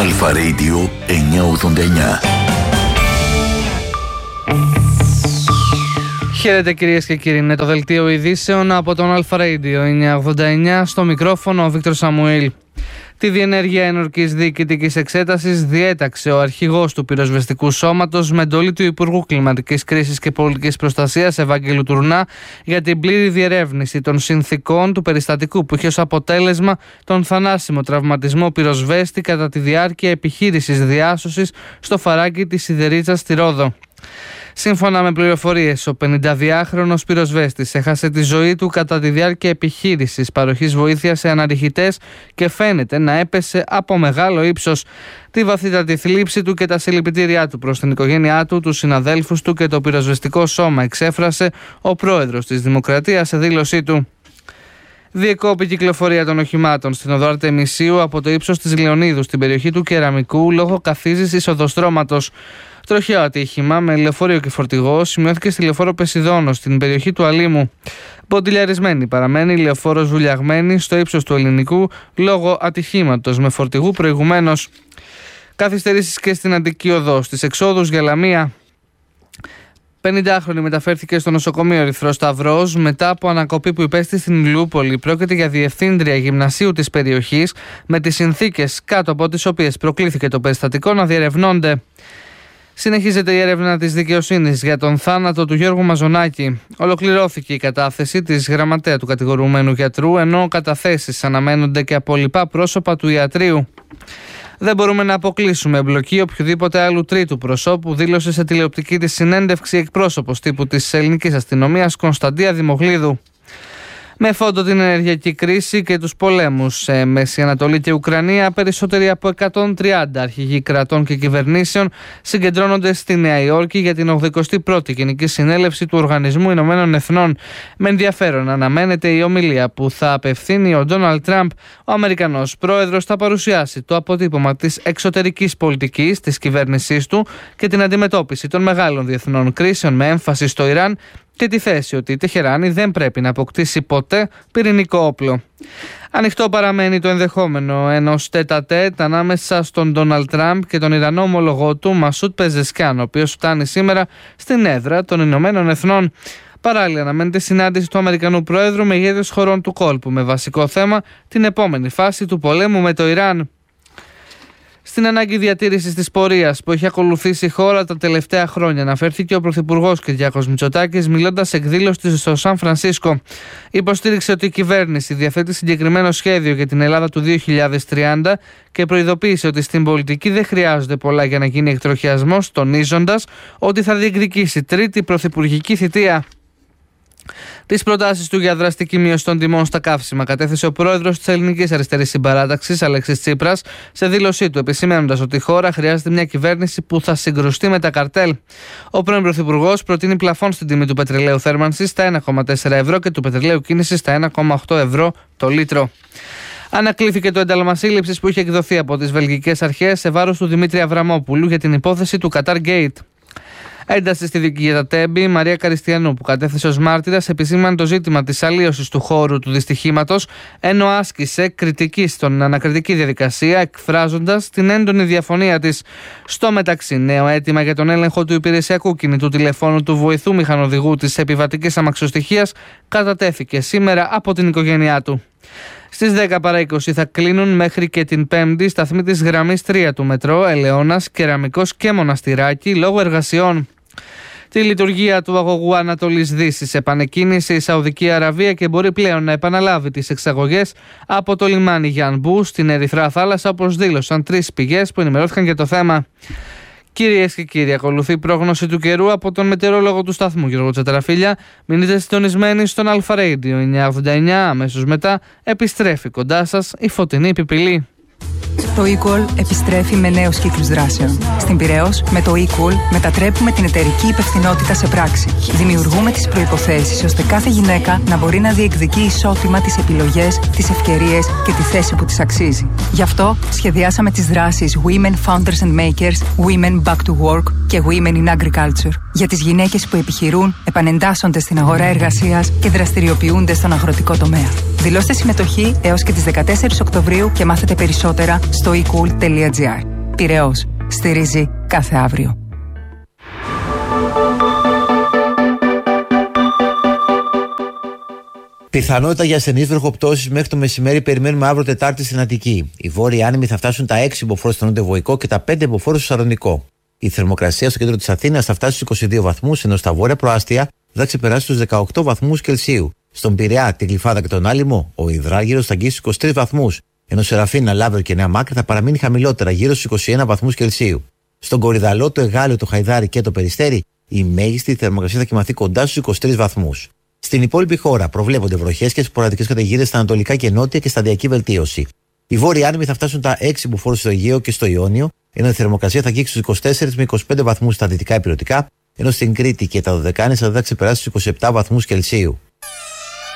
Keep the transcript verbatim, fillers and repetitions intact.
Αλφα Radio εννιακόσια ογδόντα εννιά. Χαίρετε κυρίες και κύριοι, είναι το δελτίο ειδήσεων από τον Αλφα Radio εννιακόσια ογδόντα εννιά, στο μικρόφωνο ο Βίκτορ Σαμουήλ. Τη διενέργεια ενορκής διοικητικής εξέτασης διέταξε ο αρχηγός του πυροσβεστικού σώματος με εντολή του Υπουργού Κλιματικής Κρίσης και Πολιτικής Προστασίας Ευάγγελου Τουρνά για την πλήρη διερεύνηση των συνθηκών του περιστατικού που είχε ως αποτέλεσμα τον θανάσιμο τραυματισμό πυροσβέστη κατά τη διάρκεια επιχείρησης διάσωσης στο φαράγγι της Σιδερίτσας στη Ρόδο. Σύμφωνα με πληροφορίες, ο πενηνταδυάχρονος πυροσβέστης έχασε τη ζωή του κατά τη διάρκεια επιχείρησης παροχής βοήθειας σε αναρριχητές και φαίνεται να έπεσε από μεγάλο ύψος. Τη βαθύτατη θλίψη του και τα συλληπιτήριά του προς την οικογένειά του, τους συναδέλφους του και το πυροσβεστικό σώμα εξέφρασε ο πρόεδρος της Δημοκρατίας σε δήλωσή του. Διεκόπη κυκλοφορία των οχημάτων στην οδό Αρτεμισίου από το ύψος της Λεωνίδου στην περιοχή του Κεραμικού λόγω καθίζησης οδοστρώματος. Τροχαίο ατύχημα με λεωφορείο και φορτηγό σημειώθηκε στη λεωφόρο Πεσιδώνο στην περιοχή του Αλήμου. Ποντιλιαρισμένη παραμένει η λεωφόρος Βουλιαγμένη στο ύψος του Ελληνικού λόγω ατυχήματος με φορτηγού προηγουμένως. Καθυστερήσεις και στην Αττική Οδό στις εξόδους για Λαμία. πενηντάχρονη μεταφέρθηκε στο νοσοκομείο Ερυθρός Σταυρός μετά από ανακοπή που υπέστη στην Ηλιούπολη. Πρόκειται για διευθύντρια γυμνασίου της περιοχής, με τις συνθήκες κάτω από τις οποίες προκλήθηκε το περιστατικό να διερευνώνται. Συνεχίζεται η έρευνα της δικαιοσύνης για τον θάνατο του Γιώργου Μαζονάκη. Ολοκληρώθηκε η κατάθεση της γραμματέα του κατηγορουμένου γιατρού, ενώ καταθέσεις αναμένονται και από λοιπά πρόσωπα του ιατρείου. Δεν μπορούμε να αποκλείσουμε εμπλοκή οποιοδήποτε άλλου τρίτου προσώπου, δήλωσε σε τηλεοπτική της συνέντευξη εκπρόσωπος τύπου της ελληνικής αστυνομίας Κωνσταντία Δημογλίδου. Με φόντο την ενεργειακή κρίση και τους πολέμους σε Μέση Ανατολή και Ουκρανία, περισσότεροι από εκατόν τριάντα αρχηγοί κρατών και κυβερνήσεων συγκεντρώνονται στη Νέα Υόρκη για την ογδοηκοστή πρώτη Γενική Συνέλευση του Οργανισμού Ηνωμένων Εθνών. Με ενδιαφέρον αναμένεται η ομιλία που θα απευθύνει ο Ντόναλντ Τραμπ. Ο Αμερικανός πρόεδρος θα παρουσιάσει το αποτύπωμα της εξωτερικής πολιτικής της κυβέρνησής του και την αντιμετώπιση των μεγάλων διεθνών κρίσεων με έμφαση στο Ιράν και τη θέση ότι η Τεχεράνη δεν πρέπει να αποκτήσει ποτέ πυρηνικό όπλο. Ανοιχτό παραμένει το ενδεχόμενο ενός τέτα-τέτ ανάμεσα στον Ντόναλντ Τραμπ και τον Ιρανό ομολογό του Μασούτ Πεζεσκιάν, ο οποίος φτάνει σήμερα στην έδρα των Ηνωμένων Εθνών. Παράλληλα, αναμένεται συνάντηση του Αμερικανού Πρόεδρου με ηγέτες χωρών του κόλπου, με βασικό θέμα την επόμενη φάση του πολέμου με το Ιράν. Στην ανάγκη διατήρησης της πορείας που έχει ακολουθήσει η χώρα τα τελευταία χρόνια, αναφέρθηκε ο Πρωθυπουργός Κυριάκος Μητσοτάκης, μιλώντας σε εκδήλωση στο Σαν Φρανσίσκο. Υποστήριξε ότι η κυβέρνηση διαθέτει συγκεκριμένο σχέδιο για την Ελλάδα του δύο χιλιάδες τριάντα και προειδοποίησε ότι στην πολιτική δεν χρειάζονται πολλά για να γίνει εκτροχιασμός, τονίζοντας ότι θα διεκδικήσει τρίτη πρωθυπουργική θητεία. Τις προτάσεις του για δραστική μείωση των τιμών στα καύσιμα κατέθεσε ο πρόεδρος της Ελληνικής Αριστερής Συμπαράταξης, Αλέξης Τσίπρας, σε δήλωσή του, επισημαίνοντας ότι η χώρα χρειάζεται μια κυβέρνηση που θα συγκρουστεί με τα καρτέλ. Ο πρώην πρωθυπουργός προτείνει πλαφόν στην τιμή του πετρελαίου θέρμανσης στα ένα κόμμα τέσσερα ευρώ και του πετρελαίου κίνησης στα ένα κόμμα οκτώ ευρώ το λίτρο. Ανακλήθηκε το ένταλμα σύλληψης που είχε εκδοθεί από τις βελγικές αρχές σε βάρος του Δημήτρη Αβραμόπουλου για την υπόθεση του Qatar Gate. Ένταση στη δίκη για τα Τέμπη, η Μαρία Καριστιανού, που κατέθεσε ως μάρτυρας, επισήμανε το ζήτημα της αλλίωσης του χώρου του δυστυχήματος, ενώ άσκησε κριτική στον ανακριτική διαδικασία, εκφράζοντας την έντονη διαφωνία της. Στο μεταξύ, νέο αίτημα για τον έλεγχο του υπηρεσιακού κινητού τηλεφώνου του βοηθού μηχανοδηγού της επιβατικής αμαξοστοιχείας κατατέθηκε σήμερα από την οικογένειά του. Στις δέκα παρά είκοσι θα κλείνουν μέχρι και την Πέμπτη σταθμοί της γραμμής τρία του μετρό, Ελαιώνας, Κεραμικός και Μοναστηράκι, λόγω εργασιών. Τη λειτουργία του αγωγού Ανατολής Δύσης επανεκκίνησε η Σαουδική Αραβία και μπορεί πλέον να επαναλάβει τις εξαγωγές από το λιμάνι Γιανμπού στην Ερυθρά Θάλασσα, όπως δήλωσαν τρεις πηγές που ενημερώθηκαν για το θέμα. Κυρίες και κύριοι, ακολουθεί πρόγνωση του καιρού από τον μετεωρολόγο του σταθμού Γιώργο Τσατραφίλια. Μείνετε συντονισμένοι στον Αλφα Radio εννιακόσια ογδόντα εννιά. Αμέσως μετά επιστρέφει κοντά σας η φωτεινή πιπηλή. Το eCall επιστρέφει με νέους κύκλους δράσεων. Στην Πειραιώς, με το eCall μετατρέπουμε την εταιρική υπευθυνότητα σε πράξη. Δημιουργούμε τις προϋποθέσεις ώστε κάθε γυναίκα να μπορεί να διεκδικεί ισότιμα τις επιλογές, τις ευκαιρίες και τη θέση που της αξίζει. Γι' αυτό σχεδιάσαμε τις δράσεις Women Founders and Makers, Women Back to Work και Women in Agriculture. Για τις γυναίκες που επιχειρούν, επανεντάσσονται στην αγορά εργασίας και δραστηριοποιούνται στον αγροτικό τομέα. Δηλώστε συμμετοχή έως και τις δεκατέσσερις Οκτωβρίου και μάθετε περισσότερα στο e cool τελεία gr. Πειραιώς. Στηρίζει κάθε αύριο. Πιθανότητα για ασθενείς βροχοπτώσεις μέχρι το μεσημέρι περιμένουμε αύριο Τετάρτη στην Αττική. Οι βόρειοι άνεμοι θα φτάσουν τα έξι μποφόρ στο νότιο-βοϊκό και τα πέντε μποφόρ στο Σαρονικό. Η θερμοκρασία στο κέντρο της Αθήνας θα φτάσει στους είκοσι δύο βαθμούς, ενώ στα βόρεια προάστια θα ξεπεράσει τους δεκαοκτώ βαθμούς Κελσίου. Στον Πειραιά, τη Γλυφάδα και τον Άλυμο, ο υδράργυρος θα αγγίσει στους είκοσι τρεις βαθμούς, ενώ Σεραφίνα, Λάβερο και Νέα Μάκρη θα παραμείνει χαμηλότερα, γύρω στους είκοσι ένα βαθμούς Κελσίου. Στον Κορυδαλό, το Εγάλεο, το Χαϊδάρι και το Περιστέρι, η μέγιστη θερμοκρασία θα κοιμαθεί κοντά στους είκοσι τρεις βαθμούς. Στην υπόλοιπη χώρα προβλέπονται βροχές και σποραδικές καταιγίδες στα ανατολικά και νότια και σταδιακή βελτίωση. Οι βόρειοι άνεμοι θα φτάσουν τα έξι μποφόρ στο Αιγαίο και στο Ιόνιο, ενώ η θερμοκρασία θα αγγίξει στους είκοσι τέσσερις με είκοσι πέντε βαθμούς στα δυτικά ηπειρωτικά, ενώ στην Κρήτη και τα Δωδεκάνησα θα ξεπεράσει στους είκοσι επτά βαθμούς Κελσίου.